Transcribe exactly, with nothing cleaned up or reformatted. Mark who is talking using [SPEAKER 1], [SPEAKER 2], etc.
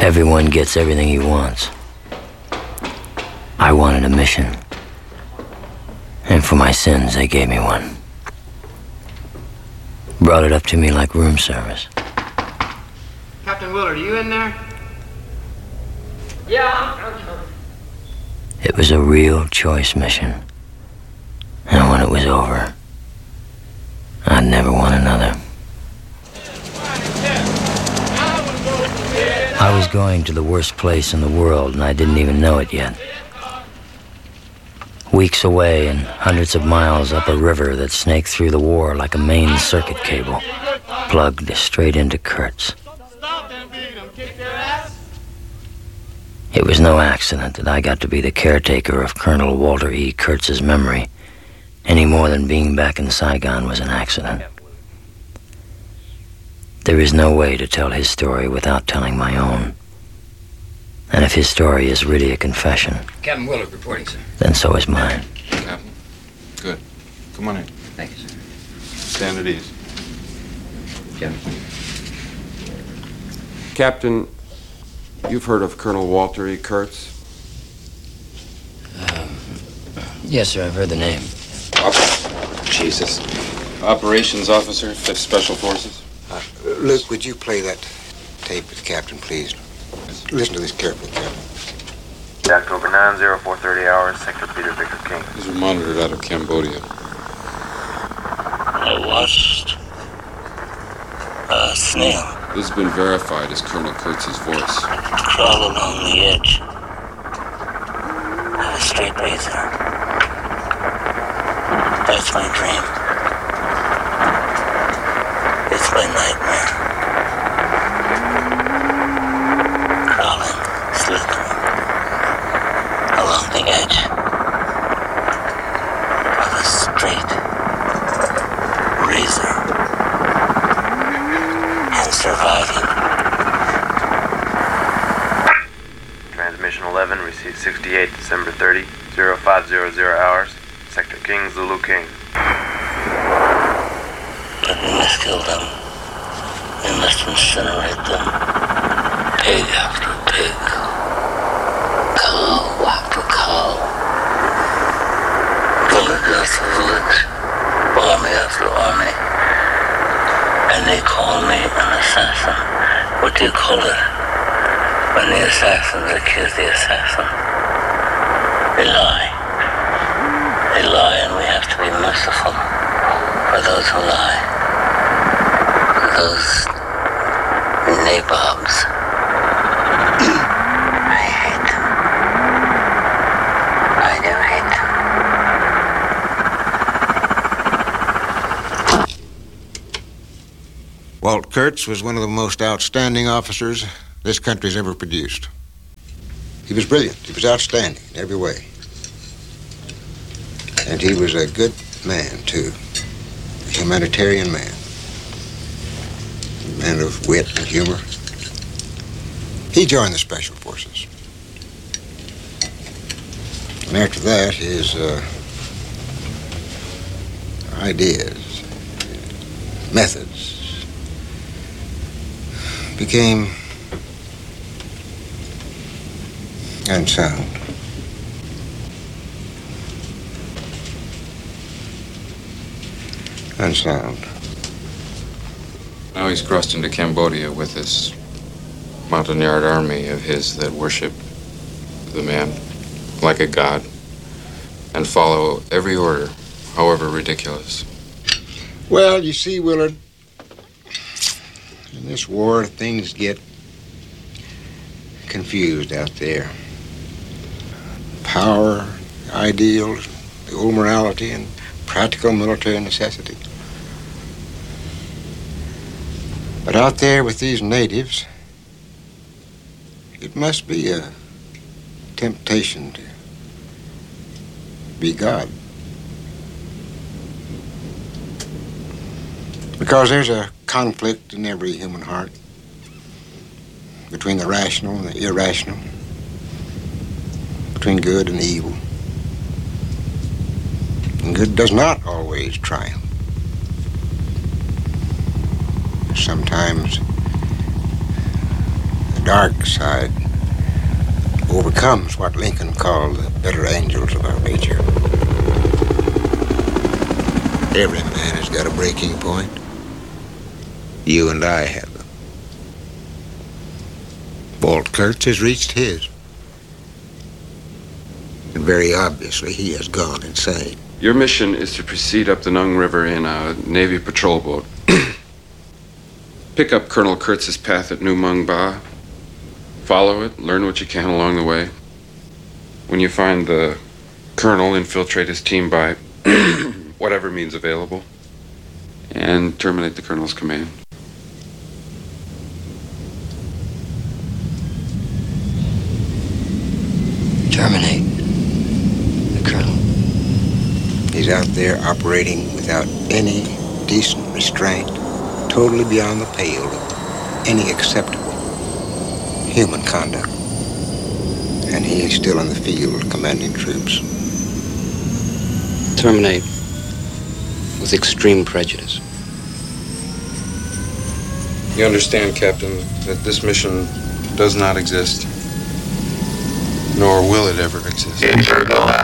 [SPEAKER 1] Everyone gets everything he wants. I wanted a mission. And for my sins, they gave me one. Brought it up to me like room service.
[SPEAKER 2] Captain Willard, are you in there?
[SPEAKER 3] Yeah.
[SPEAKER 1] It was a real choice mission. And when it was over, I'd never want another. I was going to the worst place in the world, and I didn't even know it yet. Weeks away and hundreds of miles up a river that snaked through the war like a main circuit cable, plugged straight into Kurtz. It was no accident that I got to be the caretaker of Colonel Walter E. Kurtz's memory, any more than being back in Saigon was an accident. There is no way to tell his story without telling my own. And if his story is really a confession...
[SPEAKER 4] Captain Willard reporting, sir.
[SPEAKER 1] Then so is mine.
[SPEAKER 5] Captain? Good. Come on in.
[SPEAKER 4] Thank you, sir.
[SPEAKER 5] Stand at ease.
[SPEAKER 4] Captain.
[SPEAKER 6] Captain, you've heard of Colonel Walter E. Kurtz?
[SPEAKER 1] Um, yes, sir, I've heard the name.
[SPEAKER 5] Op- Jesus. Operations Officer, fifth Special Forces.
[SPEAKER 7] Uh, Luke, would you play that tape with the captain, please? Listen to this carefully, Captain.
[SPEAKER 8] October nine zero four thirty hours, Sector Peter Victor King.
[SPEAKER 5] These are monitored out of Cambodia.
[SPEAKER 1] I watched a snail
[SPEAKER 5] This has been verified as Colonel Kurtz's voice.
[SPEAKER 1] crawl along the edge of a straight razor. That's my dream. It's my nightmare. Crawling, slithering along the edge of a straight razor and surviving.
[SPEAKER 8] Transmission eleven, received sixty-eight, December thirtieth, oh five hundred hours, Sector King, Zulu King.
[SPEAKER 1] But we must kill them. We must incinerate them. Pig after pig. Cow after cow. Village after village. Army after army. And they call me an assassin. What do you call it? When the assassins accuse the assassin. They lie. They lie, and we have to be merciful for those who lie. Those nabobs. I hate them. I do hate them.
[SPEAKER 7] Walt Kurtz was one of the most outstanding officers this country's ever produced. He was brilliant. He was outstanding in every way. And he was a good man, too. A humanitarian man. A man of wit and humor. He joined the Special Forces. And after that, his uh, ideas, methods, became unsound. Unsound.
[SPEAKER 5] Now he's crossed into Cambodia with this Montagnard army of his that worship the man like a god and follow every order, however ridiculous.
[SPEAKER 7] Well, you see, Willard, in this war, things get confused out there. Power, ideals, the old morality, and practical military necessity. But out there with these natives, it must be a temptation to be God. Because there's a conflict in every human heart between the rational and the irrational, between good and evil. And good does not always triumph. Sometimes the dark side overcomes what Lincoln called the better angels of our nature. Every man has got a breaking point. You and I have them. Walt Kurtz has reached his. And very obviously, he has gone insane.
[SPEAKER 5] Your mission is to proceed up the Nung River in a Navy patrol boat. Pick up Colonel Kurtz's path at New Mung Ba. Follow it, learn what you can along the way. When you find the colonel, infiltrate his team by whatever means available, and terminate the colonel's command.
[SPEAKER 4] Terminate the colonel.
[SPEAKER 7] He's out there operating without any decent restraint, totally beyond the pale of any acceptable human conduct. And he is still in the field commanding troops.
[SPEAKER 4] Terminate with extreme prejudice.
[SPEAKER 5] You understand, Captain, that this mission does not exist, nor will it ever exist.
[SPEAKER 1] Intergalactic.